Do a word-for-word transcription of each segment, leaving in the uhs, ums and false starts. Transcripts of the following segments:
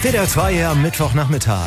W D R zwei hier am Mittwochnachmittag.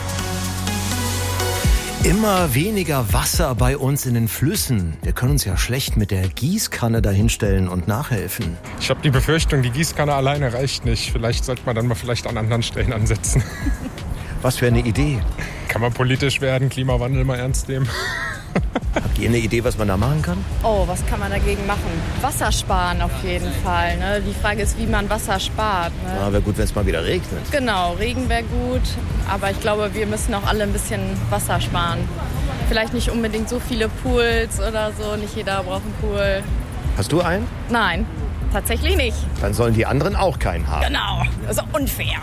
Immer weniger Wasser bei uns in den Flüssen. Wir können uns ja schlecht mit der Gießkanne dahinstellen und nachhelfen. Ich habe die Befürchtung, die Gießkanne alleine reicht nicht. Vielleicht sollte man dann mal vielleicht an anderen Stellen ansetzen. Was für eine Idee. Kann man politisch werden, Klimawandel mal ernst nehmen? Habt ihr eine Idee, was man da machen kann? Oh, was kann man dagegen machen? Wasser sparen auf jeden Fall. Ne? Die Frage ist, wie man Wasser spart. Ne? Ja, wäre gut, wenn es mal wieder regnet. Genau, Regen wäre gut. Aber ich glaube, wir müssen auch alle ein bisschen Wasser sparen. Vielleicht nicht unbedingt so viele Pools oder so. Nicht jeder braucht einen Pool. Hast du einen? Nein, tatsächlich nicht. Dann sollen die anderen auch keinen haben. Genau, das ist unfair.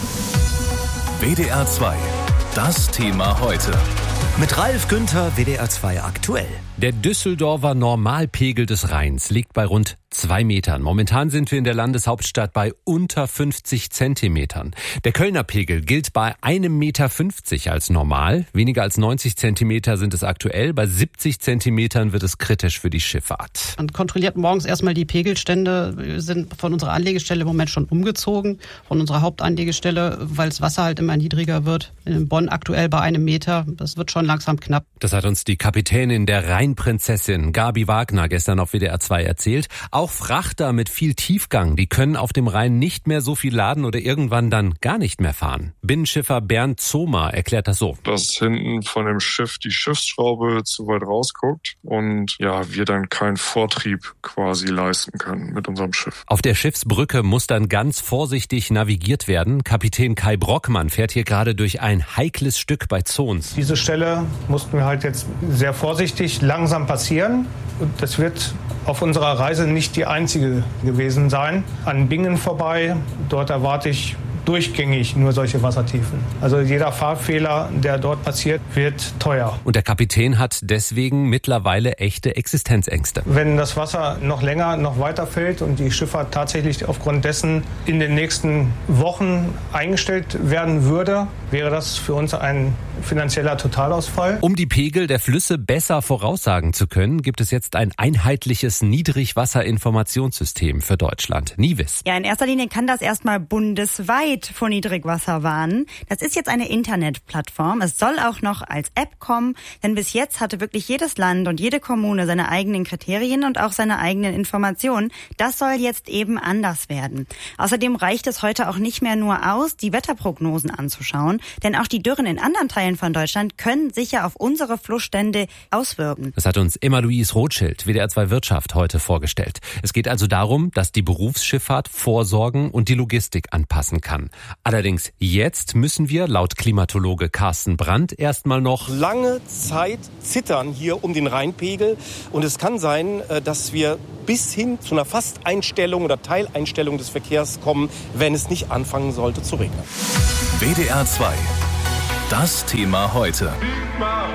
W D R zwei, das Thema heute. Mit Ralf Günther, W D R zwei aktuell. Der Düsseldorfer Normalpegel des Rheins liegt bei rund zwei Metern. Momentan sind wir in der Landeshauptstadt bei unter fünfzig Zentimetern. Der Kölner Pegel gilt bei einem Meter fünfzig als normal. Weniger als neunzig Zentimeter sind es aktuell. Bei siebzig Zentimetern wird es kritisch für die Schifffahrt. Man kontrolliert morgens erstmal die Pegelstände. Wir sind von unserer Anlegestelle im Moment schon umgezogen, von unserer Hauptanlegestelle, weil das Wasser halt immer niedriger wird. In Bonn aktuell bei einem Meter. Das wird schon langsam knapp. Das hat uns die Kapitänin der Rheinprinzessin Gabi Wagner gestern auf W D R zwei erzählt. Auch Frachter mit viel Tiefgang, die können auf dem Rhein nicht mehr so viel laden oder irgendwann dann gar nicht mehr fahren. Binnenschiffer Bernd Zomer erklärt das so. Dass hinten von dem Schiff die Schiffsschraube zu weit rausguckt und ja, wir dann keinen Vortrieb quasi leisten können mit unserem Schiff. Auf der Schiffsbrücke muss dann ganz vorsichtig navigiert werden. Kapitän Kai Brockmann fährt hier gerade durch ein heikles Stück bei Zons. Diese Stelle mussten wir halt jetzt sehr vorsichtig langsam passieren. Das wird auf unserer Reise nicht die einzige gewesen sein. An Bingen vorbei, dort erwarte ich durchgängig nur solche Wassertiefen. Also jeder Fahrfehler, der dort passiert, wird teuer. Und der Kapitän hat deswegen mittlerweile echte Existenzängste. Wenn das Wasser noch länger, noch weiter fällt und die Schifffahrt tatsächlich aufgrund dessen in den nächsten Wochen eingestellt werden würde, wäre das für uns ein finanzieller Totalausfall. Um die Pegel der Flüsse besser voraussagen zu können, gibt es jetzt ein einheitliches Niedrigwasserinformationssystem für Deutschland, NIWIS. Ja, in erster Linie kann das erstmal bundesweit vor Niedrigwasser warnen. Das ist jetzt eine Internetplattform. Es soll auch noch als App kommen, denn bis jetzt hatte wirklich jedes Land und jede Kommune seine eigenen Kriterien und auch seine eigenen Informationen. Das soll jetzt eben anders werden. Außerdem reicht es heute auch nicht mehr nur aus, die Wetterprognosen anzuschauen, denn auch die Dürren in anderen Teilen von Deutschland können sich ja auf unsere Flussstände auswirken. Das hat uns Emma-Louise Rothschild, W D R zwei Wirtschaft, heute vorgestellt. Es geht also darum, dass die Berufsschifffahrt vorsorgen und die Logistik anpassen kann. Allerdings jetzt müssen wir, laut Klimatologe Carsten Brandt, erstmal noch lange Zeit zittern hier um den Rheinpegel. Und es kann sein, dass wir bis hin zu einer Fasteinstellung oder Teileinstellung des Verkehrs kommen, wenn es nicht anfangen sollte zu regnen. W D R zwei, das Thema heute.